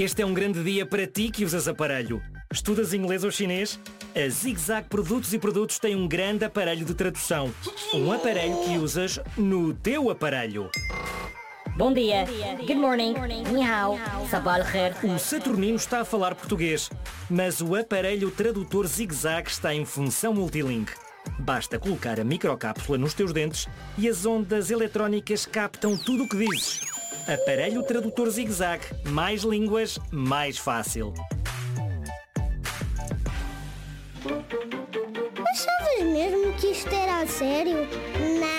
Este é um grande dia para ti que usas aparelho. Estudas inglês ou chinês? A ZigZag Produtos e Produtos tem um grande aparelho de tradução. Um aparelho que usas no teu aparelho. Bom dia. Good morning. Ni hao. Sabah al khair. O Saturnino está a falar português, mas o aparelho tradutor ZigZag está em função multilink. Basta colocar a microcápsula nos teus dentes e as ondas eletrónicas captam tudo o que dizes. Aparelho tradutor ZigZag. Mais línguas, mais fácil. Achavas mesmo que isto era a sério? Não.